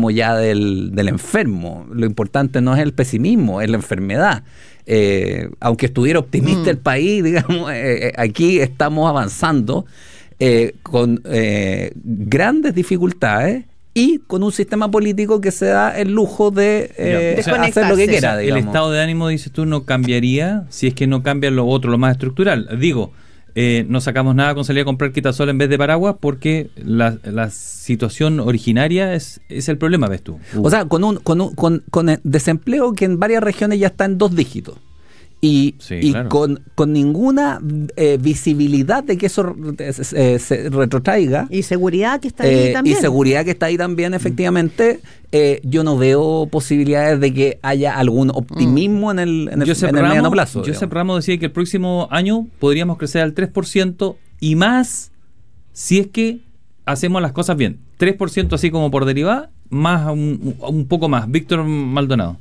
pesimismo ya del enfermo. Lo importante no es el pesimismo, es la enfermedad. Aunque estuviera optimista el país, digamos, aquí estamos avanzando con grandes dificultades y con un sistema político que se da el lujo de hacer lo que quiera, digamos. El estado de ánimo, dices tú, no cambiaría si es que no cambia lo otro, lo más estructural. Digo, no sacamos nada con salir a comprar quitasol en vez de paraguas porque la situación originaria es el problema, ves tú. O sea, con el desempleo que en varias regiones ya está en 2 dígitos. Y claro, con ninguna visibilidad de que eso se retrotraiga. Y seguridad que está ahí también. Y seguridad que está ahí también, efectivamente. Yo no veo posibilidades de que haya algún optimismo en el mediano plazo. Josep Ramos decía que el próximo año podríamos crecer al 3% y más si es que hacemos las cosas bien. 3% así como por derivada, más un poco más. Víctor Maldonado.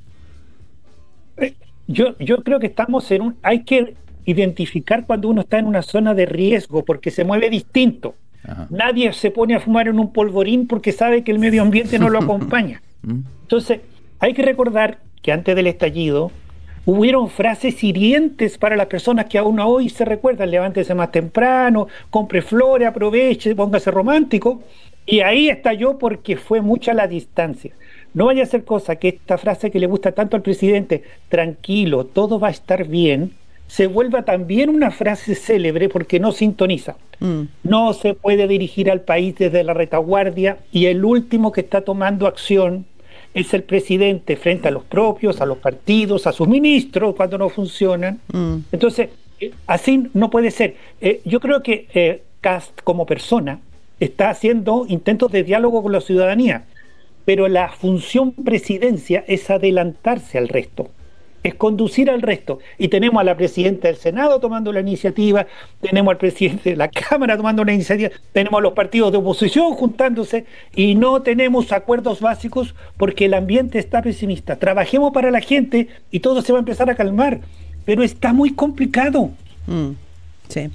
Yo creo que estamos hay que identificar cuando uno está en una zona de riesgo porque se mueve distinto. Ajá. Nadie se pone a fumar en un polvorín porque sabe que el medio ambiente no lo acompaña. Entonces, hay que recordar que antes del estallido hubieron frases hirientes para las personas que aún hoy se recuerdan: levántese más temprano, compre flores, aproveche, póngase romántico. Y ahí estalló porque fue mucha la distancia. No vaya a ser cosa que esta frase que le gusta tanto al presidente, tranquilo, todo va a estar bien, se vuelva también una frase célebre porque no sintoniza. No se puede dirigir al país desde la retaguardia y el último que está tomando acción es el presidente frente a los propios, a los partidos, a sus ministros cuando no funcionan. Entonces, así no puede ser. Yo creo que Kast como persona está haciendo intentos de diálogo con la ciudadanía, pero la función presidencia es adelantarse al resto, es conducir al resto. Y tenemos a la presidenta del Senado tomando la iniciativa, tenemos al presidente de la Cámara tomando una iniciativa, tenemos a los partidos de oposición juntándose y no tenemos acuerdos básicos porque el ambiente está pesimista. Trabajemos para la gente y todo se va a empezar a calmar, pero está muy complicado. Sí.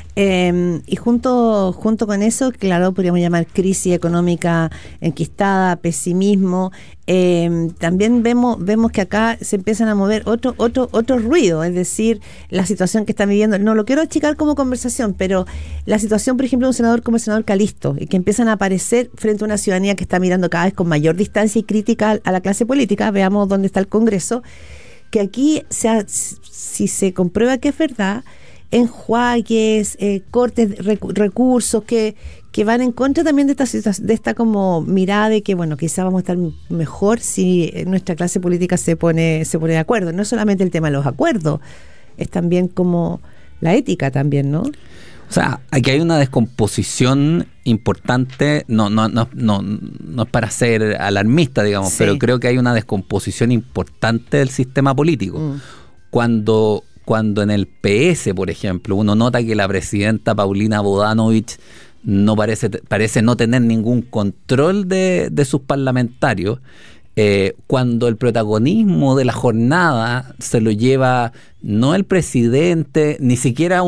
Y junto con eso, claro, podríamos llamar crisis económica enquistada, pesimismo. También vemos que acá se empiezan a mover otro ruido, es decir, la situación que están viviendo. No lo quiero achicar como conversación, pero la situación, por ejemplo, de un senador como el senador Calisto, y que empiezan a aparecer frente a una ciudadanía que está mirando cada vez con mayor distancia y crítica a la clase política. Veamos dónde está el Congreso, que aquí, si se comprueba que es verdad, enjuagues, cortes, recursos que van en contra también de esta como mirada de que, bueno, quizá vamos a estar mejor si nuestra clase política se pone de acuerdo. No es solamente el tema de los acuerdos, es también como la ética también, ¿no? O sea, aquí hay una descomposición importante, no es para ser alarmista, digamos, sí, pero creo que hay una descomposición importante del sistema político. Cuando en el PS, por ejemplo, uno nota que la presidenta Paulina Bodanovich no parece no tener ningún control de sus parlamentarios, cuando el protagonismo de la jornada se lo lleva no el presidente, ni siquiera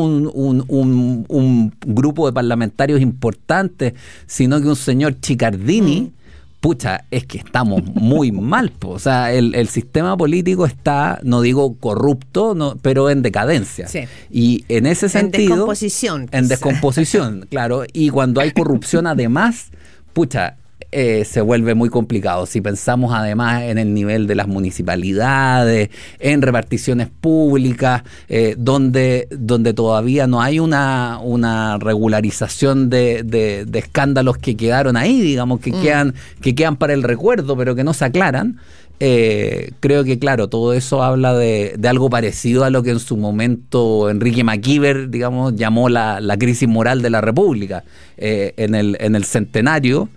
un grupo de parlamentarios importantes, sino que un señor Chicardini, pucha, es que estamos muy mal, o sea, el sistema político está, no digo corrupto, pero en decadencia. Sí. Y en ese sentido... En descomposición, claro. Y cuando hay corrupción además, pucha, se vuelve muy complicado. Si pensamos además en el nivel de las municipalidades, en reparticiones públicas, donde todavía no hay una regularización de escándalos que quedaron ahí, digamos, que quedan para el recuerdo, pero que no se aclaran. Creo que, claro, todo eso habla de algo parecido a lo que en su momento Enrique McKeever, digamos, llamó la crisis moral de la República. En el centenario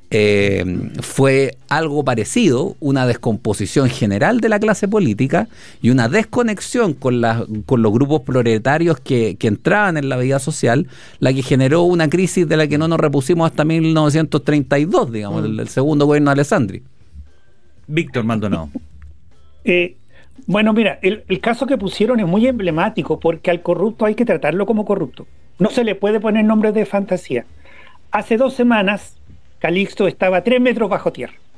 fue algo parecido, una descomposición general de la clase política y una desconexión con los grupos proletarios que entraban en la vida social, la que generó una crisis de la que no nos repusimos hasta 1932, digamos, el segundo gobierno de Alessandri. Víctor Maldonado. Bueno, mira, el caso que pusieron es muy emblemático porque al corrupto hay que tratarlo como corrupto. No se le puede poner nombres de fantasía. Hace 2 semanas Calixto estaba 3 metros bajo tierra.